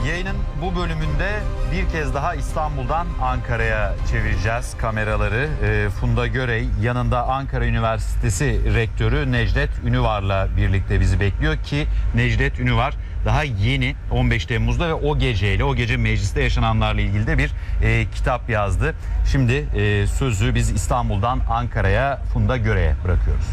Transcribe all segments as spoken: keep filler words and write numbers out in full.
Yayının bu bölümünde bir kez daha İstanbul'dan Ankara'ya çevireceğiz kameraları. E, Funda Görey yanında Ankara Üniversitesi Rektörü Necdet Ünüvar'la birlikte bizi bekliyor ki Necdet Ünüvar daha yeni on beş Temmuz'da ve o geceyle, o gece mecliste yaşananlarla ilgili de bir e, kitap yazdı. Şimdi e, sözü biz İstanbul'dan Ankara'ya Funda Görey'e bırakıyoruz.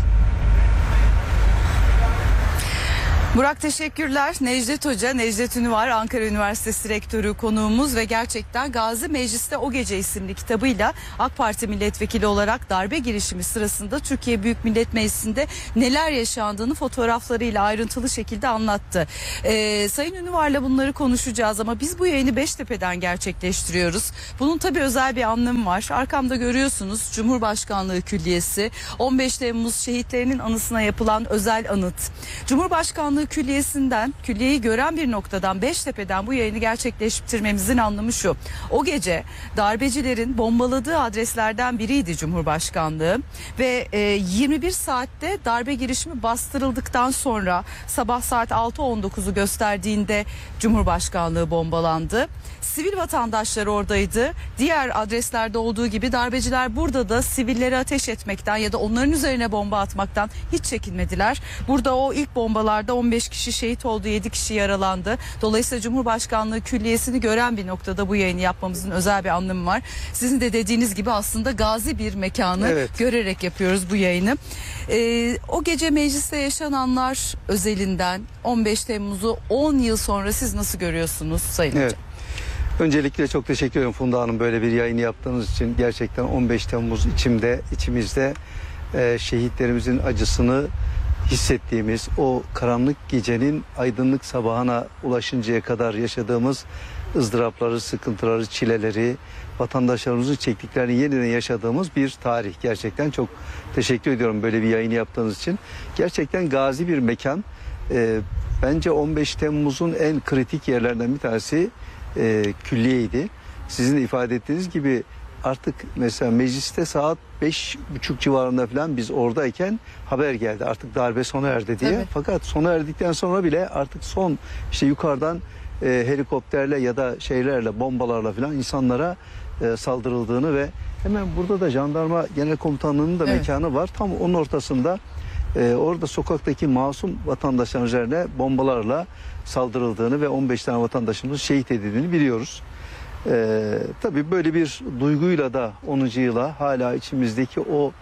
Burak teşekkürler. Necdet Hoca, Necdet Ünüvar, Ankara Üniversitesi Rektörü konuğumuz ve gerçekten Gazi Meclis'te O Gece isimli kitabıyla AK Parti milletvekili olarak darbe girişimi sırasında Türkiye Büyük Millet Meclisi'nde neler yaşandığını fotoğraflarıyla ayrıntılı şekilde anlattı. Ee, Sayın Ünüvar'la bunları konuşacağız ama biz bu yayını Beştepe'den gerçekleştiriyoruz. Bunun tabii özel bir anlamı var. Arkamda görüyorsunuz Cumhurbaşkanlığı Külliyesi, on beş Temmuz şehitlerinin anısına yapılan özel anıt. Cumhurbaşkanlığı Külliyesi'nden, külliyeyi gören bir noktadan, Beştepe'den bu yayını gerçekleştirmemizin anlamı şu. O gece darbecilerin bombaladığı adreslerden biriydi Cumhurbaşkanlığı ve e, yirmi bir saatte darbe girişimi bastırıldıktan sonra sabah saat altı on dokuzu gösterdiğinde Cumhurbaşkanlığı bombalandı. Sivil vatandaşlar oradaydı. Diğer adreslerde olduğu gibi darbeciler burada da sivilleri ateş etmekten ya da onların üzerine bomba atmaktan hiç çekinmediler. Burada o ilk bombalarda on beş kişi şehit oldu, yedi kişi yaralandı. Dolayısıyla Cumhurbaşkanlığı Külliyesi'ni gören bir noktada bu yayını yapmamızın özel bir anlamı var. Sizin de dediğiniz gibi aslında gazi bir mekanı evet. görerek yapıyoruz bu yayını. Ee, o gece mecliste yaşananlar özelinden on beş Temmuz'u on yıl sonra siz nasıl görüyorsunuz Sayın evet. Hocam? Öncelikle çok teşekkür ederim Funda Hanım böyle bir yayını yaptığınız için. Gerçekten on beş Temmuz içimde, içimizde e, şehitlerimizin acısını hissettiğimiz, o karanlık gecenin aydınlık sabahına ulaşıncaya kadar yaşadığımız ızdırapları, sıkıntıları, çileleri, vatandaşlarımızın çektiklerini yeniden yaşadığımız bir tarih. Gerçekten çok teşekkür ediyorum böyle bir yayını yaptığınız için. Gerçekten gazi bir mekan. E, bence on beş Temmuz'un en kritik yerlerinden bir tanesi e, külliyeydi. Sizin de ifade ettiğiniz gibi artık mesela mecliste saat beş buçuk civarında falan biz oradayken haber geldi. Artık darbe sona erdi diye. Evet. Fakat sona erdikten sonra bile artık son işte yukarıdan e, helikopterle ya da şeylerle, bombalarla falan insanlara e, saldırıldığını ve hemen burada da jandarma genel komutanlığının da evet. mekanı var. Tam onun ortasında e, orada sokaktaki masum vatandaşların üzerine bombalarla saldırıldığını ve on beş tane vatandaşımız şehit edildiğini biliyoruz. Ee, tabii böyle bir duyguyla da onuncu yıla hala içimizdeki o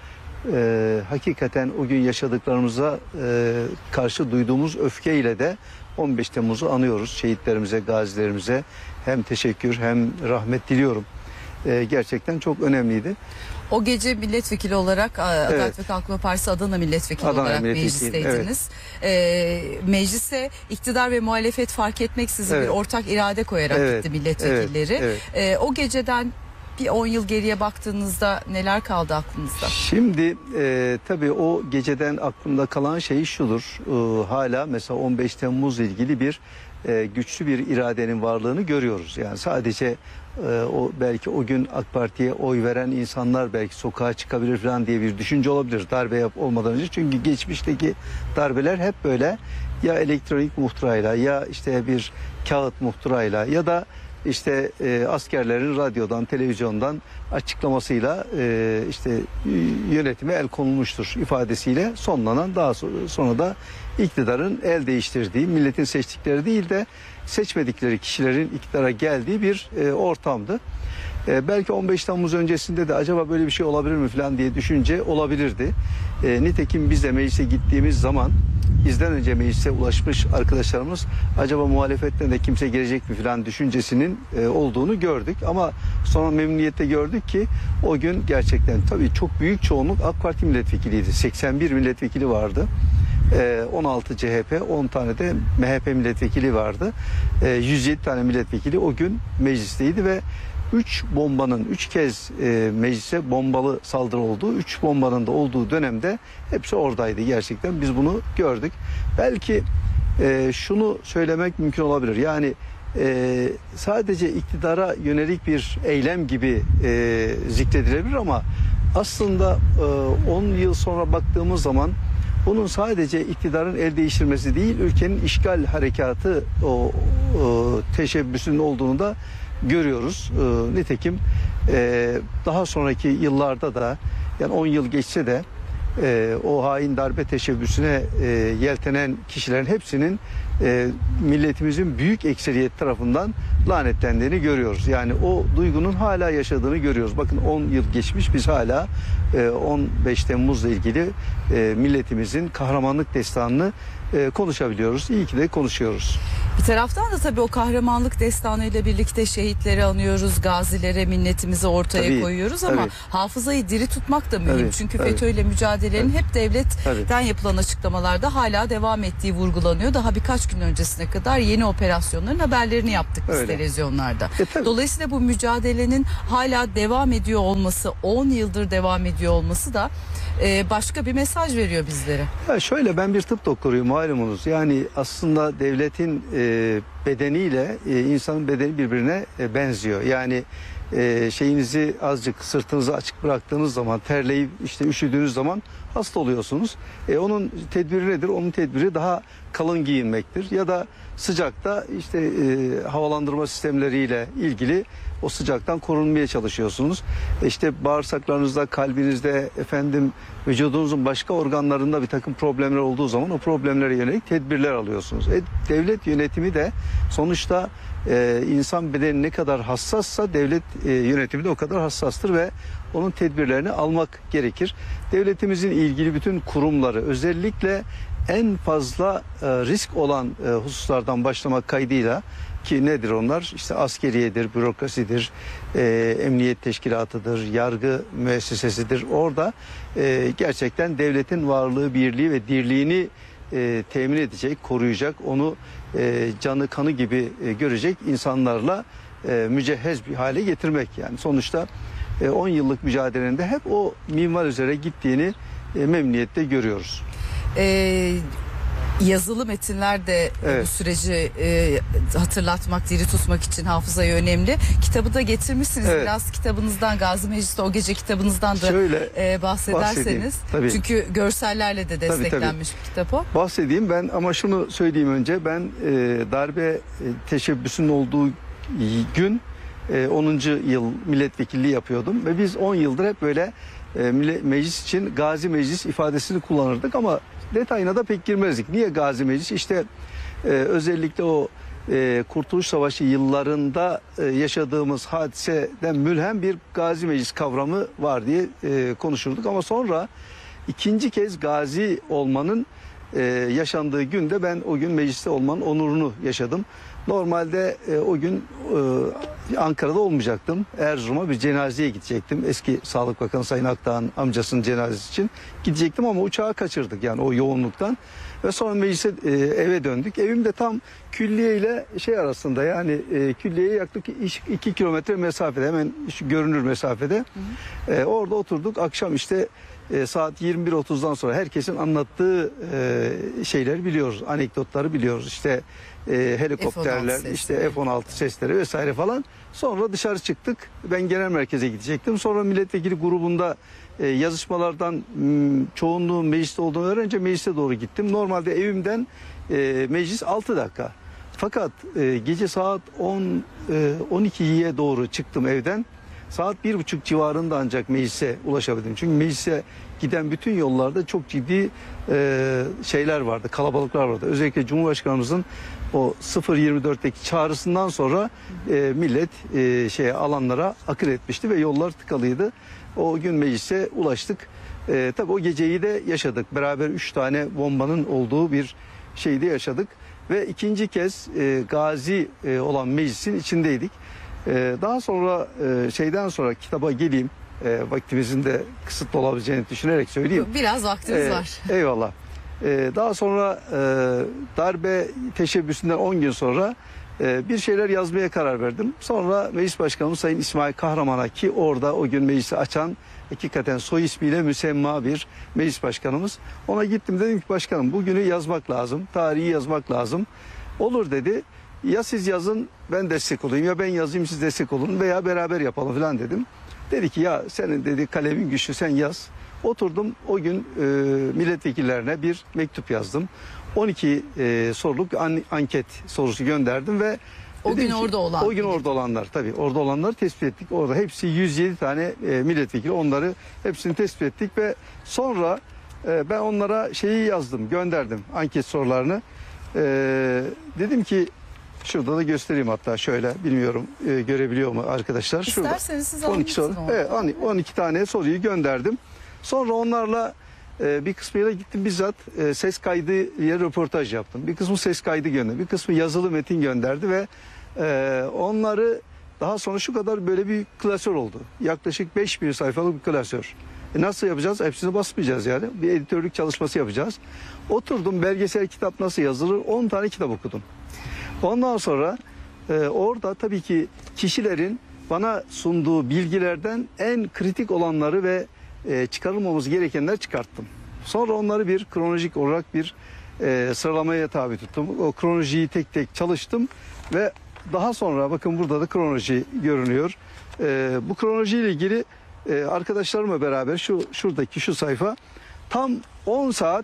e, hakikaten o gün yaşadıklarımıza e, karşı duyduğumuz öfkeyle de on beş Temmuz'u anıyoruz. Şehitlerimize, gazilerimize hem teşekkür hem rahmet diliyorum. E, gerçekten çok önemliydi. O gece milletvekili olarak Adalet evet. ve Kalkınma Partisi Adana milletvekili Adana olarak meclisteydiniz. Evet. E, meclise iktidar ve muhalefet fark etmeksizin evet. bir ortak irade koyarak evet. gitti milletvekilleri. Evet. Evet. E, o geceden bir on yıl geriye baktığınızda neler kaldı aklınızda? Şimdi e, tabii o geceden aklımda kalan şey şudur. E, hala mesela on beş Temmuz'la ilgili bir e, güçlü bir iradenin varlığını görüyoruz. Yani sadece e, o belki o gün AK Parti'ye oy veren insanlar belki sokağa çıkabilir falan diye bir düşünce olabilir darbe yap olmadan önce. Çünkü geçmişteki darbeler hep böyle ya elektronik muhtırayla ya işte bir kağıt muhtırayla ya da İşte e, askerlerin radyodan, televizyondan açıklamasıyla e, işte yönetime el konulmuştur ifadesiyle sonlanan, daha sonra, sonra da iktidarın el değiştirdiği, milletin seçtikleri değil de seçmedikleri kişilerin iktidara geldiği bir e, ortamdı. E, belki on beş Temmuz öncesinde de acaba böyle bir şey olabilir mi falan diye düşünce olabilirdi. E, nitekim biz de meclise gittiğimiz zaman bizden önce meclise ulaşmış arkadaşlarımız acaba muhalefetten de kimse gelecek mi falan düşüncesinin e, olduğunu gördük. Ama sonra memnuniyetle gördük ki o gün gerçekten tabii çok büyük çoğunluk AK Parti milletvekiliydi. seksen bir milletvekili vardı. E, on altı C H P, on tane de M H P milletvekili vardı. E, yüz yedi tane milletvekili o gün meclisteydi ve üç bombanın üç kez e, meclise bombalı saldırı olduğu, üç bombanın da olduğu dönemde hepsi oradaydı gerçekten. Biz bunu gördük. Belki e, şunu söylemek mümkün olabilir. Yani e, sadece iktidara yönelik bir eylem gibi e, zikredilebilir ama aslında e, on yıl sonra baktığımız zaman bunun sadece iktidarın el değiştirmesi değil, ülkenin işgal harekatı o e, teşebbüsünün olduğunu da görüyoruz. E, nitekim e, daha sonraki yıllarda da, yani on yıl geçse de e, o hain darbe teşebbüsüne e, yeltenen kişilerin hepsinin e, milletimizin büyük ekseriyet tarafından lanetlendiğini görüyoruz. Yani o duygunun hala yaşadığını görüyoruz. Bakın on yıl geçmiş, biz hala e, on beş Temmuz'la ilgili e, milletimizin kahramanlık destanını e, konuşabiliyoruz. İyi ki de konuşuyoruz. Bir taraftan da tabii o kahramanlık destanı ile birlikte şehitleri anıyoruz, gazilere minnetimizi ortaya Tabii, koyuyoruz ama tabii. hafızayı diri tutmak da mühim. Tabii, Çünkü tabii. FETÖ'yle mücadelenin hep devletten Tabii. yapılan açıklamalarda hala devam ettiği vurgulanıyor. Daha birkaç gün öncesine kadar yeni operasyonların haberlerini yaptık biz Öyle. televizyonlarda. E, tabii. Dolayısıyla bu mücadelenin hala devam ediyor olması, on yıldır devam ediyor olması da e, başka bir mesaj veriyor bizlere. Ya şöyle, ben bir tıp doktoruyum malumunuz. Yani aslında devletin e, bedeniyle e, insanın bedeni birbirine e, benziyor. Yani e, şeyinizi azıcık sırtınızı açık bıraktığınız zaman, terleyip işte üşüdüğünüz zaman hasta oluyorsunuz. E, onun tedbiri nedir? Onun tedbiri daha kalın giyinmektir. Ya da sıcakta işte e, havalandırma sistemleriyle ilgili o sıcaktan korunmaya çalışıyorsunuz. E işte bağırsaklarınızda, kalbinizde, efendim vücudunuzun başka organlarında bir takım problemler olduğu zaman o problemlere yönelik tedbirler alıyorsunuz. E, devlet yönetimi de sonuçta e, insan bedeni ne kadar hassassa devlet e, yönetimi de o kadar hassastır ve onun tedbirlerini almak gerekir. Devletimizin ilgili bütün kurumları, özellikle en fazla e, risk olan e, hususlardan başlamak kaydıyla, ki nedir onlar? İşte askeriyedir, bürokrasidir, e, emniyet teşkilatıdır, yargı müessesesidir. Orada e, gerçekten devletin varlığı, birliği ve dirliğini e, temin edecek, koruyacak, onu e, canı kanı gibi e, görecek insanlarla e, mücehhez bir hale getirmek. Yani sonuçta e, on yıllık mücadelenin de hep o minval üzere gittiğini e, memnuniyetle görüyoruz. Ee, yazılı metinler de e, Evet. bu süreci e, hatırlatmak, diri tutmak için hafızaya önemli. Kitabı da getirmişsiniz. Evet. Biraz kitabınızdan, Gazi Meclis'te o gece kitabınızdan da Şöyle e, bahsederseniz. bahsedeyim, tabii. Çünkü görsellerle de desteklenmiş bir kitap o. Bahsedeyim ben, ama şunu söyleyeyim önce. Ben e, darbe e, teşebbüsünün olduğu gün e, onuncu yıl milletvekilliği yapıyordum ve biz on yıldır hep böyle e, mille- meclis için Gazi Meclis ifadesini kullanırdık ama detayına da pek girmezdik. Niye Gazi Meclis? İşte e, özellikle o e, Kurtuluş Savaşı yıllarında e, yaşadığımız hadiseden mülhem bir Gazi Meclis kavramı var diye e, konuşurduk ama sonra ikinci kez gazi olmanın e, yaşandığı günde ben o gün mecliste olmanın onurunu yaşadım. Normalde e, o gün e, Ankara'da olmayacaktım. Erzurum'a bir cenazeye gidecektim. Eski Sağlık Bakanı Sayın Akdağ'ın amcasının cenazesi için gidecektim ama uçağı kaçırdık yani o yoğunluktan. Ve sonra meclise e, eve döndük. Evim de tam külliye ile şey arasında, yani e, külliyeye yaklaşık iki kilometre mesafede, hemen şu görünür mesafede. Hı hı. E, orada oturduk. Akşam işte e, saat yirmi bir otuzdan sonra herkesin anlattığı e, şeyleri biliyoruz. Anekdotları biliyoruz. İşte e, helikopterler, F on altı işte F on altı sesleri vesaire falan. Sonra dışarı çıktık. Ben genel merkeze gidecektim. Sonra milletvekili grubunda e, yazışmalardan m, çoğunluğun mecliste olduğunu öğrenince meclise doğru gittim. Normalde evimden e, meclis altı dakika. Fakat e, gece saat on on ikiye doğru çıktım evden. Saat bir buçuk civarında ancak meclise ulaşabildim. Çünkü meclise giden bütün yollarda çok ciddi e, şeyler vardı, kalabalıklar vardı. Özellikle Cumhurbaşkanımızın o sıfır yirmi dörtteki çağrısından sonra e, millet e, şeye alanlara akın etmişti ve yollar tıkalıydı. O gün meclise ulaştık. E, tabii o geceyi de yaşadık. Beraber üç tane bombanın olduğu bir şeyde yaşadık. Ve ikinci kez e, gazi e, olan meclisin içindeydik. E, daha sonra e, şeyden sonra kitaba geleyim. E, vaktimizin de kısıtlı olabileceğini düşünerek söyleyeyim. Biraz vaktimiz Ee, var. Eyvallah. Ee, daha sonra e, darbe teşebbüsünden on gün sonra e, bir şeyler yazmaya karar verdim. Sonra Meclis Başkanımız Sayın İsmail Kahraman'a, ki orada o gün meclisi açan hakikaten soy ismiyle müsemma bir meclis başkanımız. Ona gittim, dedim ki başkanım bugünü yazmak lazım, tarihi yazmak lazım. Olur dedi. Ya siz yazın ben destek olayım, ya ben yazayım siz destek olun veya beraber yapalım falan dedim. Dedi ki ya senin dedi kalemin güçlü, sen yaz. Oturdum o gün e, milletvekillerine bir mektup yazdım. on iki e, soruluk bir an, anket sorusu gönderdim ve O dedim gün ki, orada olan. O gün orada olanlar tabii orada olanları tespit ettik. Orada hepsi yüz yedi tane e, milletvekili, onları hepsini tespit ettik ve sonra e, ben onlara şeyi yazdım, gönderdim anket sorularını. E, dedim ki şurada da göstereyim, hatta şöyle, bilmiyorum e, görebiliyor mu arkadaşlar? Şurada. İsterseniz siz on iki soru. almışsın Evet, on iki tane soruyu gönderdim. Sonra onlarla e, bir kısmıyla gittim bizzat e, ses kaydı ile röportaj yaptım. Bir kısmı ses kaydı gönderdi, bir kısmı yazılı metin gönderdi ve e, onları daha sonra şu kadar böyle bir klasör oldu. Yaklaşık beş bin sayfalık bir klasör. E nasıl yapacağız? Hepsini basmayacağız yani. Bir editörlük çalışması yapacağız. Oturdum, belgesel kitap nasıl yazılır? on tane kitap okudum. Ondan sonra e, orada tabii ki kişilerin bana sunduğu bilgilerden en kritik olanları ve e, çıkarılmamız gerekenler çıkarttım. Sonra onları bir kronolojik olarak bir e, sıralamaya tabi tuttum. O kronolojiyi tek tek çalıştım ve daha sonra bakın burada da kronoloji görünüyor. E, bu kronolojiyle ilgili e, arkadaşlarımla beraber şu şuradaki şu sayfa tam on saat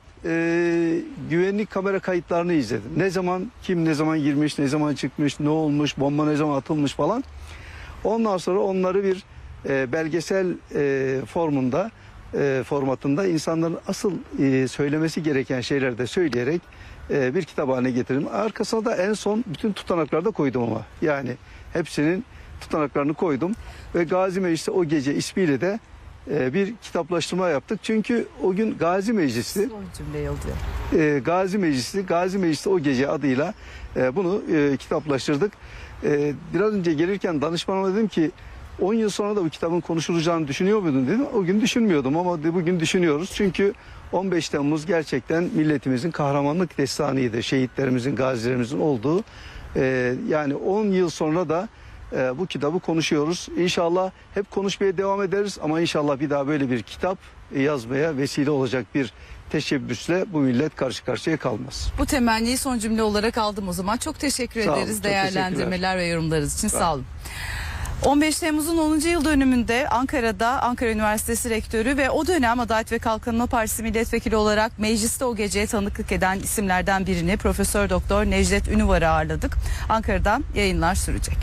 e, güvenlik kamera kayıtlarını izledim. Ne zaman kim ne zaman girmiş, ne zaman çıkmış, ne olmuş, bomba ne zaman atılmış falan. Ondan sonra onları bir e, belgesel e, formunda, e, formatında insanların asıl e, söylemesi gereken şeyleri de söyleyerek e, bir kitap haline getirdim. Arkasına da en son bütün tutanakları da koydum ama. Yani hepsinin tutanaklarını koydum ve Gazi Meclisi o gece ismiyle de e, bir kitaplaştırma yaptık. Çünkü o gün Gazi Meclisi, O cümle yazıyor. e, Gazi Meclisi, Gazi Meclisi o gece adıyla e, bunu e, kitaplaştırdık. E, biraz önce gelirken danışmanıma dedim ki on yıl sonra da bu kitabın konuşulacağını düşünüyor muydun dedim. O gün düşünmüyordum ama de, bugün düşünüyoruz. Çünkü on beş Temmuz gerçekten milletimizin kahramanlık destanıydı. Şehitlerimizin, gazilerimizin olduğu. E, yani on yıl sonra da e, bu kitabı konuşuyoruz. İnşallah hep konuşmaya devam ederiz ama inşallah bir daha böyle bir kitap yazmaya vesile olacak bir teşebbüsle bu millet karşı karşıya kalmaz. Bu temenniyi son cümle olarak aldım o zaman. Çok teşekkür Sağ olun, ederiz çok değerlendirmeler ve yorumlarınız için. Sağ Sağ olun. on beş Temmuz'un onuncu yıl dönümünde Ankara'da Ankara Üniversitesi Rektörü ve o dönem Adalet ve Kalkınma Partisi milletvekili olarak mecliste o geceye tanıklık eden isimlerden birini Profesör Doktor Necdet Ünüvar'ı ağırladık. Ankara'dan yayınlar sürecek.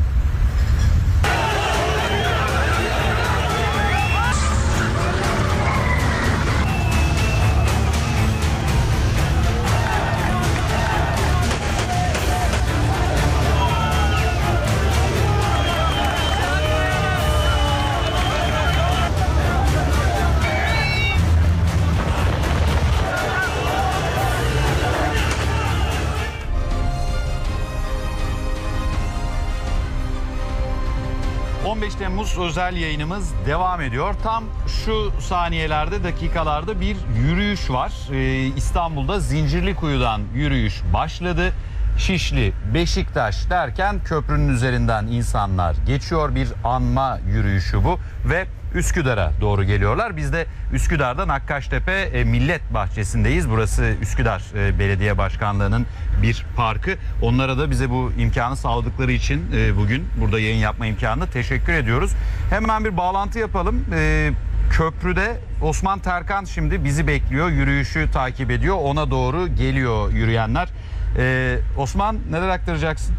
on beş Temmuz özel yayınımız devam ediyor. Tam şu saniyelerde, dakikalarda bir yürüyüş var. Ee, İstanbul'da Zincirlikuyu'dan yürüyüş başladı. Şişli, Beşiktaş derken köprünün üzerinden insanlar geçiyor. Bir anma yürüyüşü bu ve Üsküdar'a doğru geliyorlar. Biz de Üsküdar'da Nakkaştepe e, Millet Bahçesi'ndeyiz. Burası Üsküdar e, Belediye Başkanlığı'nın bir parkı. Onlara da bize bu imkanı sağladıkları için e, bugün burada yayın yapma imkanını teşekkür ediyoruz. Hemen bir bağlantı yapalım. E, köprüde Osman Terkan şimdi bizi bekliyor. Yürüyüşü takip ediyor. Ona doğru geliyor yürüyenler. E, Osman, neler aktaracaksın?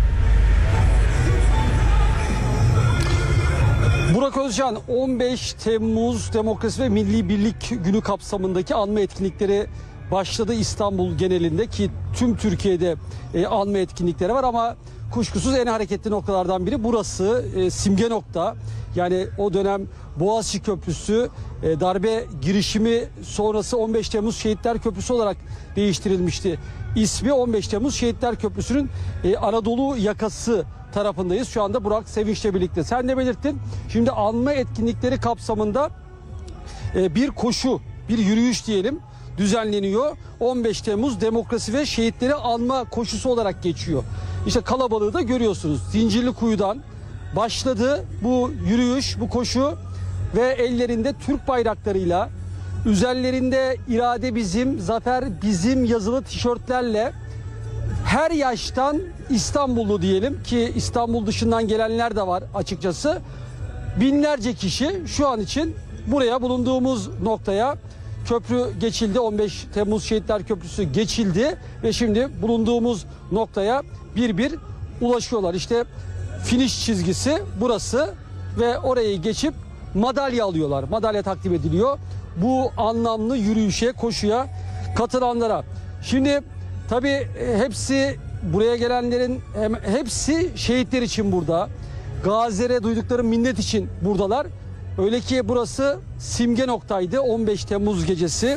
Burak Özcan, on beş Temmuz Demokrasi ve Milli Birlik Günü kapsamındaki anma etkinlikleri başladı İstanbul genelinde ki tüm Türkiye'de e, anma etkinlikleri var ama kuşkusuz en hareketli noktalardan biri burası, e, simge nokta. Yani o dönem Boğaziçi Köprüsü e, darbe girişimi sonrası on beş Temmuz Şehitler Köprüsü olarak değiştirilmişti. İsmi on beş Temmuz Şehitler Köprüsü'nün e, Anadolu yakası tarafındayız. Şu anda Burak Sevinç'le birlikte. Sen de belirttin. Şimdi anma etkinlikleri kapsamında e, bir koşu, bir yürüyüş diyelim düzenleniyor. on beş Temmuz Demokrasi ve Şehitleri Anma Koşusu olarak geçiyor. İşte kalabalığı da görüyorsunuz. Zincirlikuyu'dan başladı bu yürüyüş, bu koşu ve ellerinde Türk bayraklarıyla, üzerlerinde irade bizim, zafer bizim yazılı tişörtlerle her yaştan İstanbullu diyelim ki İstanbul dışından gelenler de var açıkçası. Binlerce kişi şu an için buraya, bulunduğumuz noktaya köprü geçildi. on beş Temmuz Şehitler Köprüsü geçildi ve şimdi bulunduğumuz noktaya bir bir ulaşıyorlar. İşte finish çizgisi burası ve orayı geçip madalya alıyorlar. Madalya takdim ediliyor bu anlamlı yürüyüşe, koşuya katılanlara. Şimdi tabii hepsi, buraya gelenlerin hem, hepsi şehitler için burada. Gazilere duydukları minnet için buradalar. Öyle ki burası simge noktaydı on beş Temmuz gecesi.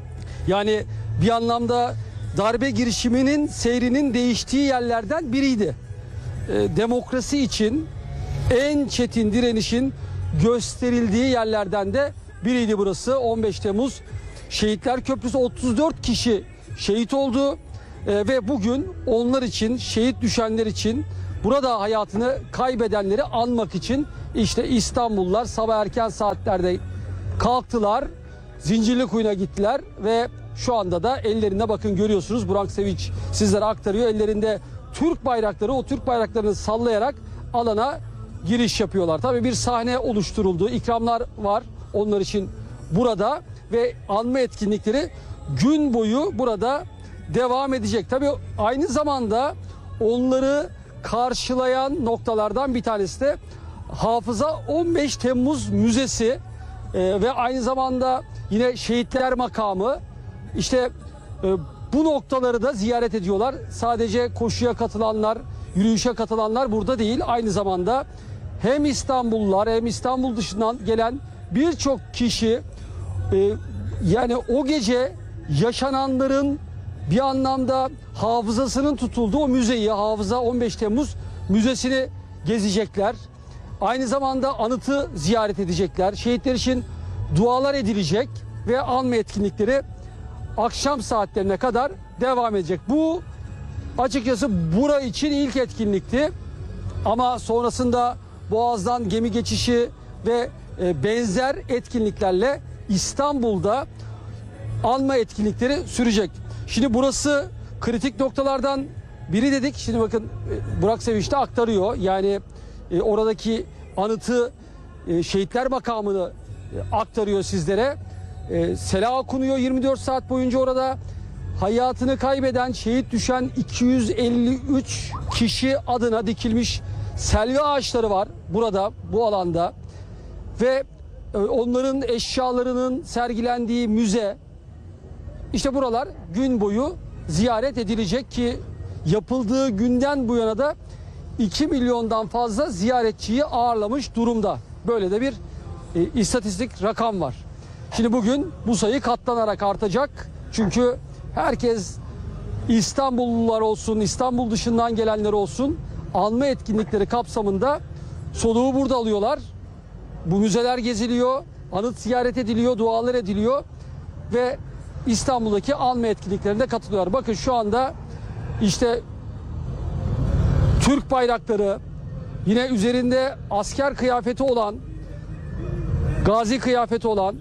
Yani bir anlamda darbe girişiminin seyrinin değiştiği yerlerden biriydi. E, demokrasi için en çetin direnişin gösterildiği yerlerden de biriydi burası. on beş Temmuz Şehitler Köprüsü, otuz dört kişi şehit oldu. E, ve bugün onlar için, şehit düşenler için, burada hayatını kaybedenleri anmak için işte İstanbullular sabah erken saatlerde kalktılar. Zincirlikuyu'na gittiler ve şu anda da ellerinde, bakın görüyorsunuz, Burak Sevinç sizlere aktarıyor. Ellerinde Türk bayrakları, o Türk bayraklarını sallayarak alana giriş yapıyorlar. Tabii bir sahne oluşturuldu. İkramlar var onlar için burada ve anma etkinlikleri gün boyu burada devam edecek. Tabii aynı zamanda onları karşılayan noktalardan bir tanesi de Hafıza on beş Temmuz Müzesi e, ve aynı zamanda yine Şehitler Makamı. İşte e, bu noktaları da ziyaret ediyorlar. Sadece koşuya katılanlar, yürüyüşe katılanlar burada değil. Aynı zamanda hem İstanbullular hem İstanbul dışından gelen birçok kişi e, yani o gece yaşananların bir anlamda hafızasının tutulduğu o müzeyi, Hafıza on beş Temmuz Müzesi'ni gezecekler. Aynı zamanda anıtı ziyaret edecekler. Şehitler için dualar edilecek ve anma etkinlikleri akşam saatlerine kadar devam edecek. Bu açıkçası bura için ilk etkinlikti. Ama sonrasında Boğaz'dan gemi geçişi ve benzer etkinliklerle İstanbul'da anma etkinlikleri sürecek. Şimdi burası kritik noktalardan biri dedik. Şimdi bakın Burak Sevinç de aktarıyor. Yani e, oradaki anıtı, e, Şehitler Makamı'nı e, aktarıyor sizlere. E, Sela okunuyor yirmi dört saat boyunca orada. Hayatını kaybeden, şehit düşen iki yüz elli üç kişi adına dikilmiş selvi ağaçları var burada, bu alanda. Ve e, onların eşyalarının sergilendiği müze. İşte buralar gün boyu ziyaret edilecek ki yapıldığı günden bu yana da iki milyondan fazla ziyaretçiyi ağırlamış durumda. Böyle de bir e, istatistik rakam var. Şimdi bugün bu sayı katlanarak artacak. Çünkü herkes, İstanbullular olsun, İstanbul dışından gelenler olsun, anma etkinlikleri kapsamında soluğu burada alıyorlar. Bu müzeler geziliyor, anıt ziyaret ediliyor, dualar ediliyor ve İstanbul'daki anma etkinliklerine katılıyorlar. Bakın şu anda işte Türk bayrakları, yine üzerinde asker kıyafeti olan, gazi kıyafeti olan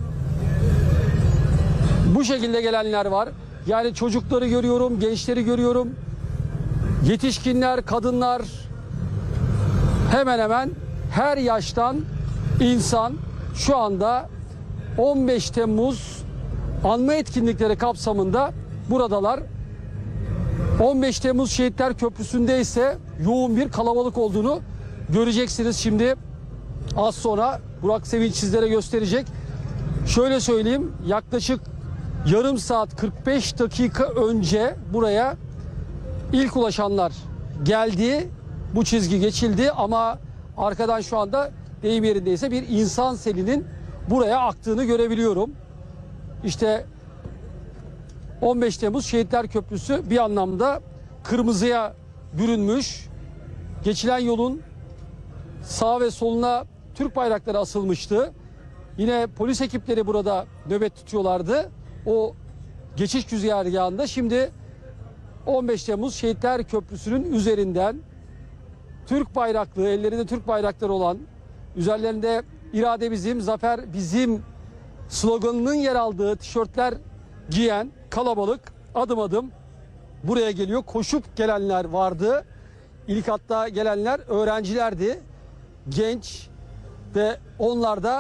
bu şekilde gelenler var. Yani çocukları görüyorum, gençleri görüyorum, yetişkinler, kadınlar, hemen hemen her yaştan insan şu anda on beş Temmuz anma etkinlikleri kapsamında buradalar. on beş Temmuz Şehitler Köprüsü'nde ise yoğun bir kalabalık olduğunu göreceksiniz. Şimdi az sonra Burak Sevinç sizlere gösterecek. Şöyle söyleyeyim, yaklaşık yarım saat kırk beş dakika önce buraya ilk ulaşanlar geldi. Bu çizgi geçildi ama arkadan şu anda deyim yerindeyse bir insan selinin buraya aktığını görebiliyorum. İşte on beş Temmuz Şehitler Köprüsü bir anlamda kırmızıya bürünmüş. Geçilen yolun sağ ve soluna Türk bayrakları asılmıştı. Yine polis ekipleri burada nöbet tutuyorlardı. O geçiş güzergahında şimdi on beş Temmuz Şehitler Köprüsü'nün üzerinden Türk bayraklı, ellerinde Türk bayrakları olan, üzerlerinde irade bizim, zafer bizim sloganının yer aldığı tişörtler giyen kalabalık adım adım buraya geliyor. Koşup gelenler vardı. İlk hatta gelenler öğrencilerdi. Genç ve onlar da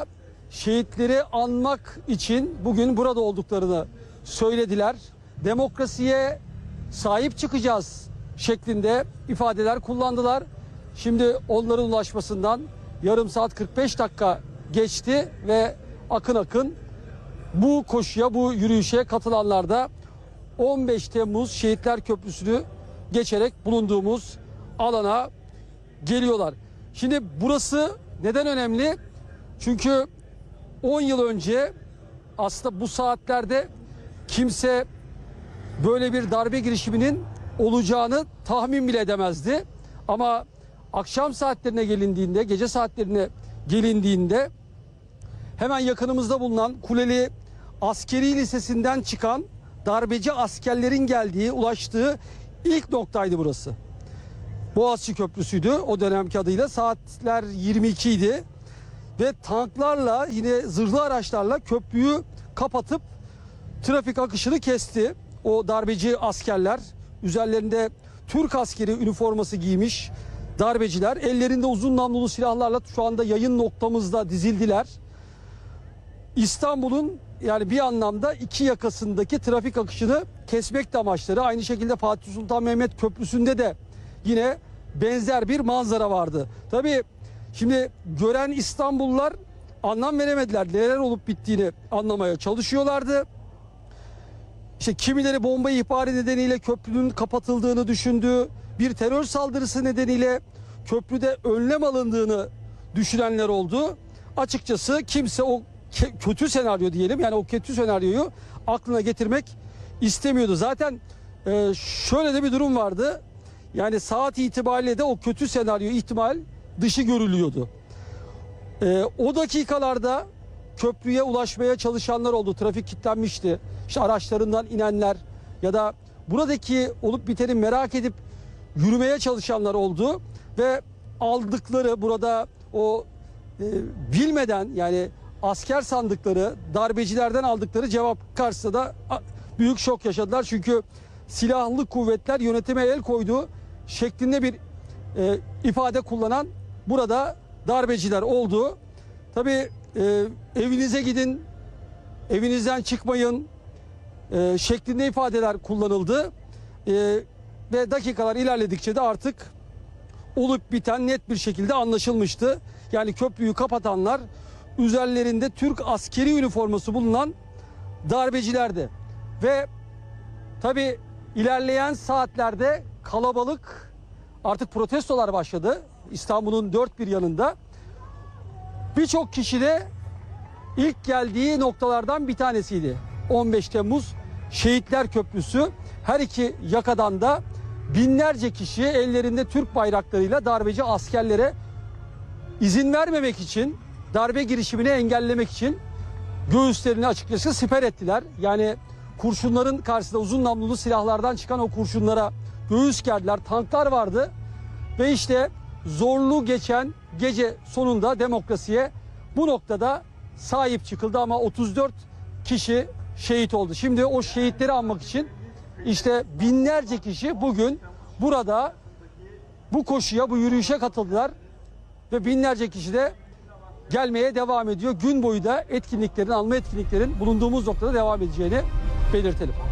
şehitleri anmak için bugün burada olduklarını söylediler. Demokrasiye sahip çıkacağız şeklinde ifadeler kullandılar. Şimdi onların ulaşmasından yarım saat kırk beş dakika geçti ve akın akın bu koşuya, bu yürüyüşe katılanlar da on beş Temmuz Şehitler Köprüsü'nü geçerek bulunduğumuz alana geliyorlar. Şimdi burası neden önemli? Çünkü on yıl önce aslında bu saatlerde kimse böyle bir darbe girişiminin olacağını tahmin bile edemezdi. Ama akşam saatlerine gelindiğinde, gece saatlerine gelindiğinde hemen yakınımızda bulunan Kuleli Askeri Lisesi'nden çıkan darbeci askerlerin geldiği, ulaştığı ilk noktaydı burası. Boğaziçi Köprüsü'ydü o dönemki adıyla. Saatler yirmi iki idi ve tanklarla, yine zırhlı araçlarla köprüyü kapatıp trafik akışını kesti. O darbeci askerler, üzerlerinde Türk askeri üniforması giymiş darbeciler, ellerinde uzun namlulu silahlarla şu anda yayın noktamızda dizildiler. İstanbul'un yani bir anlamda iki yakasındaki trafik akışını kesmek de amaçları. Aynı şekilde Fatih Sultan Mehmet Köprüsü'nde de yine benzer bir manzara vardı. Tabii şimdi gören İstanbullular anlam veremediler. Neler olup bittiğini anlamaya çalışıyorlardı. İşte kimileri bomba ihbarı nedeniyle köprünün kapatıldığını düşündü. Bir terör saldırısı nedeniyle köprüde önlem alındığını düşünenler oldu. Açıkçası kimse o kötü senaryo diyelim, yani o kötü senaryoyu aklına getirmek istemiyordu. Zaten e, şöyle de bir durum vardı. Yani saat itibariyle de o kötü senaryo ihtimal dışı görülüyordu. E, o dakikalarda köprüye ulaşmaya çalışanlar oldu. Trafik kilitlenmişti. İşte araçlarından inenler ya da buradaki olup biteni merak edip yürümeye çalışanlar oldu ve aldıkları burada o e, bilmeden, yani asker sandıkları, darbecilerden aldıkları cevap karşısında da büyük şok yaşadılar. Çünkü silahlı kuvvetler yönetime el koydu şeklinde bir e, ifade kullanan burada darbeciler oldu. Tabii e, evinize gidin, evinizden çıkmayın e, şeklinde ifadeler kullanıldı. E, ve dakikalar ilerledikçe de artık olup biten net bir şekilde anlaşılmıştı. Yani köprüyü kapatanlar üzerlerinde Türk askeri üniforması bulunan darbecilerdi. Ve tabii ilerleyen saatlerde kalabalık, artık protestolar başladı İstanbul'un dört bir yanında. Birçok kişi de ilk geldiği noktalardan bir tanesiydi. on beş Temmuz Şehitler Köprüsü. Her iki yakadan da binlerce kişi ellerinde Türk bayraklarıyla darbeci askerlere izin vermemek için, darbe girişimini engellemek için göğüslerini açıkçası siper ettiler. Yani kurşunların karşısında uzun namlulu silahlardan çıkan o kurşunlara göğüs gerdiler. Tanklar vardı ve işte zorlu geçen gece sonunda demokrasiye bu noktada sahip çıkıldı ama otuz dört kişi şehit oldu. Şimdi o şehitleri anmak için işte binlerce kişi bugün burada bu koşuya, bu yürüyüşe katıldılar ve binlerce kişi de gelmeye devam ediyor. Gün boyu da etkinliklerin, alma etkinliklerin bulunduğumuz noktada devam edeceğini belirtelim.